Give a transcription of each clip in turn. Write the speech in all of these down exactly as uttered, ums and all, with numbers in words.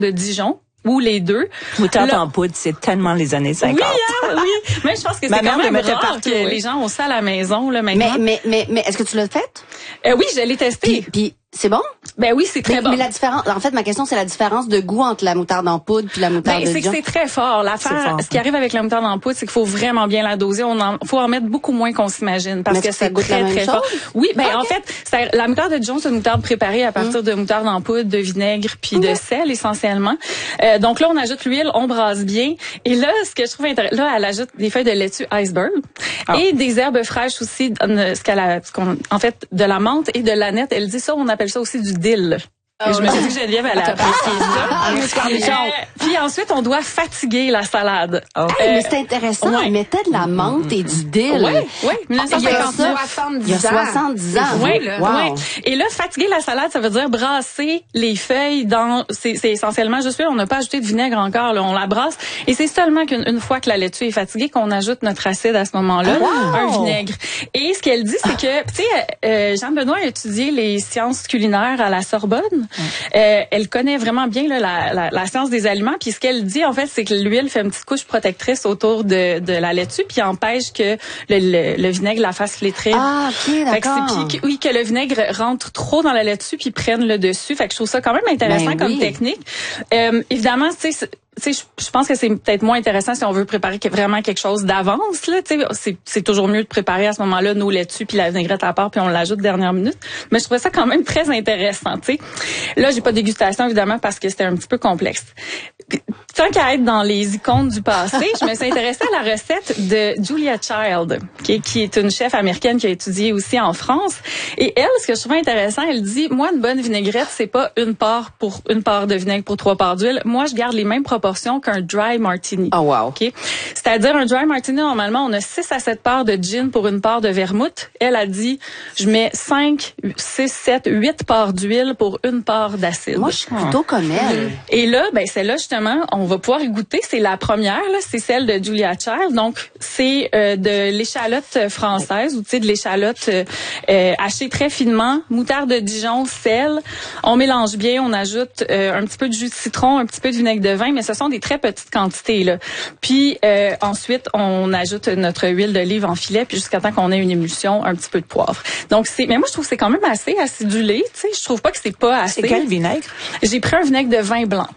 de Dijon. Ou les deux. Moutarde là, en poudre, c'est tellement les années cinquante. Oui, hein, oui. Mais je pense que c'est quand même rare partout, que oui. les gens ont ça à la maison, là, maintenant. Mais, mais, mais, mais est-ce que tu l'as fait? Euh, oui, je l'ai testé. Puis, puis c'est bon? Ben oui, c'est très mais, bon. Mais la différence, en fait, ma question, c'est la différence de goût entre la moutarde en poudre puis la moutarde ben, de Dijon. C'est que c'est très fort. L'affaire, fort, ce qui arrive avec la moutarde en poudre, c'est qu'il faut vraiment bien la doser. On en, faut en mettre beaucoup moins qu'on s'imagine parce mais que c'est très, très fort. Oui, ben, okay. en fait, c'est, la moutarde de Dijon, c'est une moutarde préparée à partir mmh. de moutarde en poudre, de vinaigre puis mmh. de sel, essentiellement. Euh, donc là, on ajoute l'huile, on brasse bien. Et là, ce que je trouve intéressant, là, elle ajoute des feuilles de laitue iceberg ah. et des herbes fraîches aussi, ce qu'elle a, ce qu'on, en fait, de la menthe et de l'aneth. Elle dit ça, on appelle ça aussi du dill. Et je me suis dit que Geneviève allait apprécier ça. euh, puis ensuite, on doit fatiguer la salade. Okay. Hey, euh, mais c'est intéressant. Ouais. On mettait de la menthe et du dill. Oui, oui. dix-neuf cent cinquante-neuf. Il y a soixante-dix ans. Oui, wow. oui. Et là, fatiguer la salade, ça veut dire brasser les feuilles dans... C'est, c'est essentiellement juste là, on n'a pas ajouté de vinaigre encore. Là, on la brasse. Et c'est seulement qu'une une fois que la laitue est fatiguée qu'on ajoute notre acide à ce moment-là, wow. un vinaigre. Et ce qu'elle dit, c'est que, tu sais, euh, Jean-Benoît a étudié les sciences culinaires à la Sorbonne. Euh, elle connaît vraiment bien là, la, la, la science des aliments. Puis ce qu'elle dit, en fait, c'est que l'huile fait une petite couche protectrice autour de, de la laitue, puis empêche que le, le, le vinaigre la fasse flétrir. Ah, ok, d'accord. Fait que c'est, oui, que le vinaigre rentre trop dans la laitue puis prenne le dessus. Fait que je trouve ça quand même intéressant ben comme oui. technique. Euh, évidemment, tu sais, tu sais, je pense que c'est peut-être moins intéressant si on veut préparer vraiment quelque chose d'avance. Là, tu sais, c'est, c'est toujours mieux de préparer à ce moment-là nos laitues puis la vinaigrette à part puis on l'ajoute dernière minute. Mais je trouvais ça quand même très intéressant. Tu sais, là, j'ai pas de dégustation évidemment parce que c'était un petit peu complexe. Puis, tant qu'à être dans les icônes du passé, je me suis intéressée à la recette de Julia Child, qui est, qui est une chef américaine qui a étudié aussi en France. Et elle, ce que je trouvais intéressant, elle dit, moi, une bonne vinaigrette, c'est pas une part pour une part de vinaigre pour trois parts d'huile. Moi, je garde les mêmes proportions qu'un dry martini. Oh wow. Okay? C'est-à-dire un dry martini, normalement, on a six à sept parts de gin pour une part de vermouth. Elle a dit, je mets cinq, six, sept, huit parts d'huile pour une part d'acide. Moi, je suis plutôt comme elle. Et là, ben celle-là, justement, on va pouvoir y goûter. C'est la première, là, c'est celle de Julia Child. Donc, c'est euh, de l'échalote française, ou tu sais, de l'échalote euh, euh, hachée très finement, moutarde de Dijon, sel. On mélange bien, on ajoute euh, un petit peu de jus de citron, un petit peu de vinaigre de vin, mais ce sont des très petites quantités, là. Puis euh, ensuite, on ajoute notre huile d'olive en filet, puis jusqu'à temps qu'on ait une émulsion, un petit peu de poivre. Donc, c'est, mais moi, je trouve que c'est quand même assez acidulé, tu sais. Je trouve pas que c'est pas assez. C'est quel vinaigre? J'ai pris un vinaigre de vin blanc.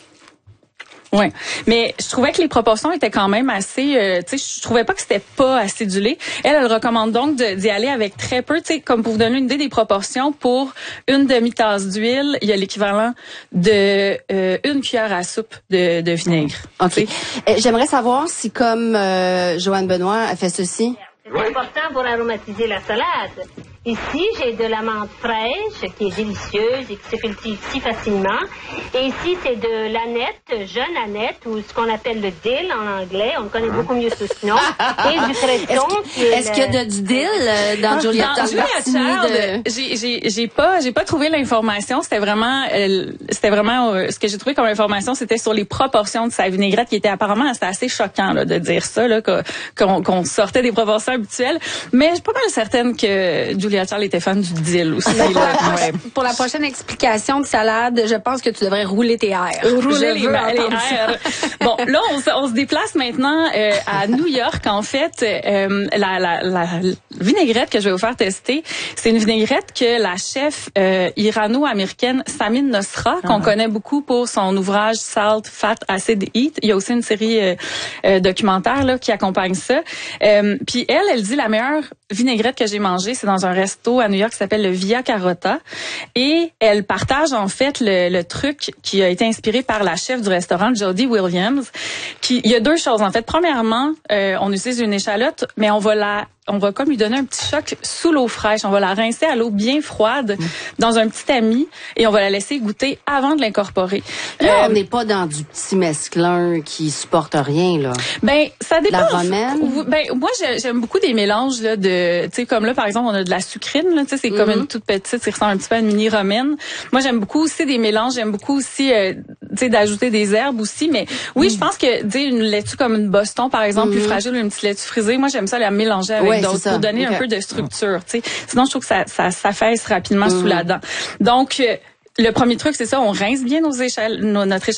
Oui, mais je trouvais que les proportions étaient quand même assez, euh, tu sais, je trouvais pas que c'était pas acidulé. Elle, elle recommande donc de, d'y aller avec très peu, tu sais, comme pour vous donner une idée des proportions, pour une demi-tasse d'huile, il y a l'équivalent de euh, une cuillère à soupe de, de vinaigre. OK. Euh, j'aimerais savoir si, comme euh, Joanne Benoît a fait ceci. C'est important pour aromatiser la salade. Ici, j'ai de la menthe fraîche qui est délicieuse et qui se cultive si facilement. Et ici, c'est de l'aneth, jeune aneth, ou ce qu'on appelle le dill en anglais. On le connaît beaucoup mieux sous ce nom. Et du cresson. Est-ce, est est-ce qu'il y a de, du dill euh, dans Julia Child? De... J'ai, j'ai, j'ai pas, j'ai pas trouvé l'information. C'était vraiment, euh, c'était vraiment, euh, ce que j'ai trouvé comme information, c'était sur les proportions de sa vinaigrette, qui était apparemment, c'était assez choquant là, de dire ça, là, qu'on, qu'on sortait des proportions habituelles. Mais je suis pas mal certaine que Julia Child était fan du dill aussi. Pour, la ouais. pour la prochaine explication de salade, je pense que tu devrais rouler tes airs. Rouler les, ba- les airs. Bon, là, on se, on se déplace maintenant euh, à New York. En fait, euh, la, la, la vinaigrette que je vais vous faire tester, c'est une vinaigrette que la chef euh, irano-américaine Samin Nosra, qu'on uh-huh. connaît beaucoup pour son ouvrage Salt, Fat, Acid, Heat. Il y a aussi une série euh, euh, documentaire là qui accompagne ça. Euh, Puis elle, elle dit la meilleure vinaigrette que j'ai mangée, c'est dans un resto à New York qui s'appelle le Via Carota. Et elle partage en fait le, le truc qui a été inspiré par la chef du restaurant, Jody Williams. Qui, il y a deux choses en fait. Premièrement, euh, on utilise une échalote, mais on va la on va comme lui donner un petit choc sous l'eau fraîche. On va la rincer à l'eau bien froide mmh. dans un petit tamis et on va la laisser goûter avant de l'incorporer. Là, euh, on n'est pas dans du petit mesclun qui supporte rien, là. Ben, ça dépend. La romaine? Ben, moi, j'aime beaucoup des mélanges, là, de, tu sais, comme là, par exemple, on a de la sucrine, là, tu sais, c'est mmh. comme une toute petite, ça ressemble un petit peu à une mini romaine. Moi, j'aime beaucoup aussi des mélanges, j'aime beaucoup aussi, euh, tu sais, d'ajouter des herbes aussi, mais oui, mmh. je pense que, tu sais, une laitue comme une Boston, par exemple, mmh. plus fragile, ou une petite laitue frisée, moi, j'aime ça la mélanger avec ouais, d'autres pour donner okay. un peu de structure, tu sais. Sinon, je trouve que ça, ça s'affaisse rapidement mmh. sous la dent. Donc, euh, Le premier truc, c'est ça, on rince bien nos échelles, nos, notre